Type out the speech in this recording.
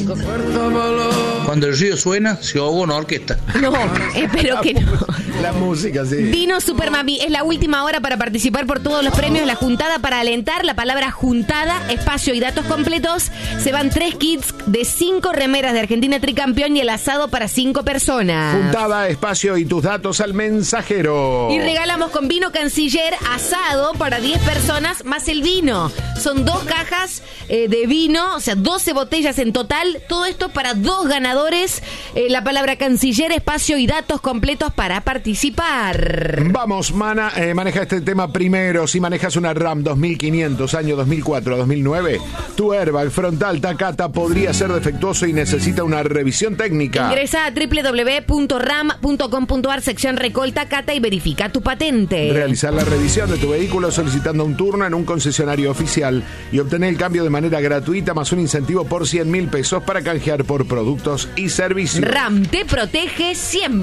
Cuando el río suena, se ahoga una orquesta. No, espero que no. La música, sí. Dino Super Mami, es la última hora para participar por todos los premios. La juntada para alentar, la palabra juntada, espacio y datos completos. Se van 3 kits de 5 remeras de Argentina Tricampeón y el asado para 5 personas. Juntada, espacio y tus datos al mensajero. Y regalamos con vino Canciller asado para 10 personas más el vino. Son 2 cajas de vino, o sea, 12 botellas en total. Todo esto para 2 ganadores. La palabra Canciller, espacio y datos completos para participar. Vamos, maneja este tema primero. Si manejas una RAM 2500, año 2004 a 2009, tu airbag frontal Takata podría ser defectuoso y necesita una revisión técnica. Ingresa a www.ram.com.ar, sección Recol Takata y verifica tu patente. Realizar la revisión de tu vehículo solicitando un turno en un concesionario oficial y obtener el cambio de manera gratuita más un incentivo por 100.000 pesos para canjear por productos y servicios. RAM te protege siempre.